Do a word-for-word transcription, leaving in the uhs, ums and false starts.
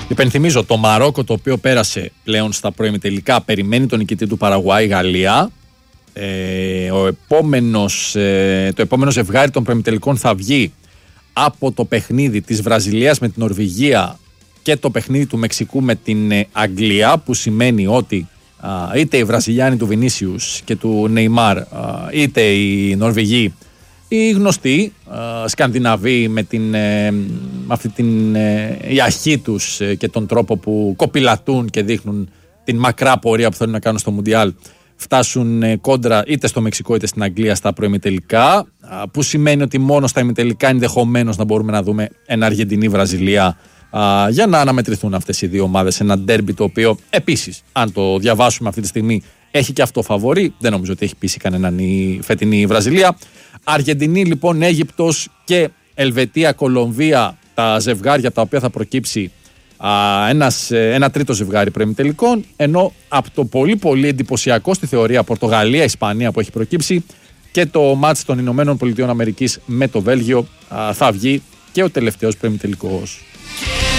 Υπενθυμίζω, το Μαρόκο, το οποίο πέρασε πλέον στα προημιτελικά, περιμένει τον νικητή του Παραγουάη, Γαλλία. Ε, ο επόμενος, ε, το επόμενο ζευγάρι των προημιτελικών θα βγει από το παιχνίδι της Βραζιλίας με την Νορβηγία και το παιχνίδι του Μεξικού με την ε, Αγγλία, που σημαίνει ότι α, είτε οι Βραζιλιάνοι του Βινίσιους και του Νεϊμάρ, α, είτε οι Νορβηγοί, οι γνωστοί α, Σκανδιναβοί με, την, ε, με αυτή την ε, η αρχή τους ε, και τον τρόπο που κοπηλατούν και δείχνουν την μακρά πορεία που θέλουν να κάνουν στο Μουντιάλ, φτάσουν ε, κόντρα είτε στο Μεξικό είτε στην Αγγλία στα προημιτελικά, που σημαίνει ότι μόνο στα ημιτελικά ενδεχομένως να μπορούμε να δούμε ένα Αργεντινή-Βραζιλία για να αναμετρηθούν αυτές οι δύο ομάδες. Ένα ντέρμπι το οποίο επίσης, αν το διαβάσουμε αυτή τη στιγμή, έχει και αυτό φαβορί. Δεν νομίζω ότι έχει πείσει κανέναν η φετινή Βραζιλία. Αργεντινή λοιπόν, Αίγυπτος και Ελβετία, Κολομβία, τα ζευγάρια τα οποία θα προκύψει α, ένας, ένα τρίτο ζευγάρι προημιτελικών, ενώ από το πολύ πολύ εντυπωσιακό στη θεωρία Πορτογαλία-Ισπανία που έχει προκύψει και το μάτς των Ηνωμένων Πολιτειών Αμερικής με το Βέλγιο, α, θα βγει και ο τελευταίος προημιτελικός.